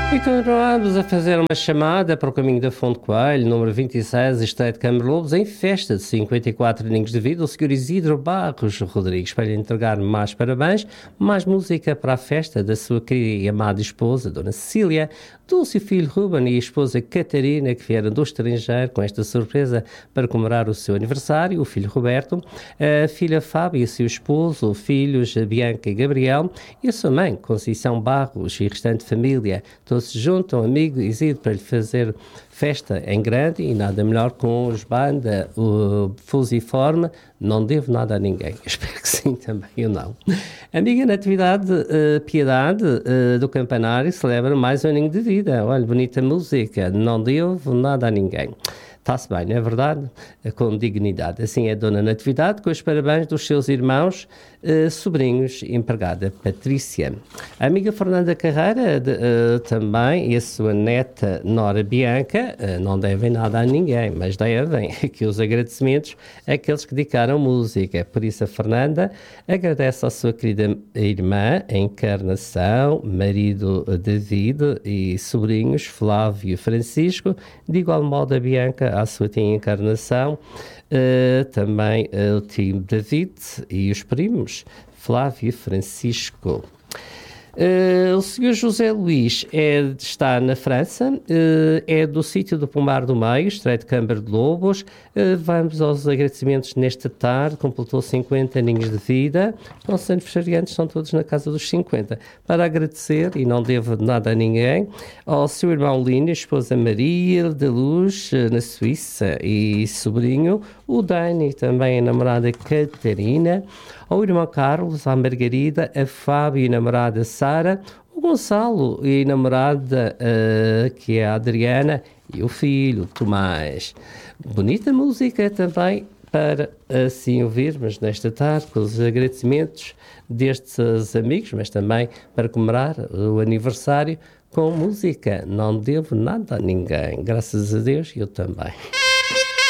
E continuamos a fazer uma chamada para o caminho da Fonte Coelho, número 26, Estreito de Câmara-Lobos, em festa de 54 aninhos de vida, o Sr. Isidro Barros Rodrigues, para lhe entregar mais parabéns, mais música para a festa da sua querida e amada esposa, Dona Cecília, do seu filho Ruben e a esposa Catarina, que vieram do estrangeiro com esta surpresa para comemorar o seu aniversário, o filho Roberto, a filha Fábio e o seu esposo, filhos Bianca e Gabriel, e a sua mãe, Conceição Barros, e a restante família. Todos se juntam, amigo Isidro, para lhe fazer festa em grande, e nada melhor com os banda, o fusiforme. Não devo nada a ninguém. Eu espero que sim, também eu não. Amiga Natividade Piedade do Campanário celebra mais um aninho de vida. Olha, bonita música. Não devo nada a ninguém. Está-se bem, não é verdade? Com dignidade. Assim é a Dona Natividade, com os parabéns dos seus irmãos, sobrinhos, empregada Patrícia. A amiga Fernanda Carreira também, e a sua neta Nora Bianca, não devem nada a ninguém, mas devem aqui os agradecimentos àqueles que dedicaram música. Por isso a Fernanda agradece à sua querida irmã, a Encarnação, marido David e sobrinhos Flávio e Francisco, de igual modo a Bianca, à sua tia Encarnação, também o tio David e os primos Flávio e Francisco. O Sr. José Luís está na França, é do sítio do Pomar do Meio, Estreito de Câmara de Lobos. Vamos aos agradecimentos nesta tarde, completou 50 aninhos de vida. Os nossos aniversariantes são todos na casa dos 50. Para agradecer, e não devo nada a ninguém, ao seu irmão Lino, esposa Maria da Luz, na Suíça, e sobrinho, o Dani, também a namorada Catarina, ao irmão Carlos, à Margarida, a Fábio e a namorada Sara, o Gonçalo e a namorada, que é a Adriana, e o filho, Tomás. Bonita música também para assim ouvirmos nesta tarde, com os agradecimentos destes amigos, mas também para comemorar o aniversário com música. Não devo nada a ninguém, graças a Deus, eu também.